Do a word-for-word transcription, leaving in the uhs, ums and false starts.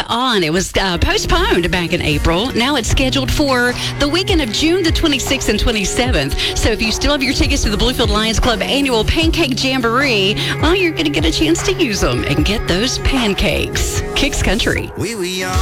on. It was uh, postponed back in April. Now it's scheduled for the weekend of June the twenty-sixth and twenty-seventh. So if you still have your tickets to the Bluefield Lions Club annual Pancake Jamboree, well, you're going to get a chance to use them and get those pancakes. Kicks Country. We, we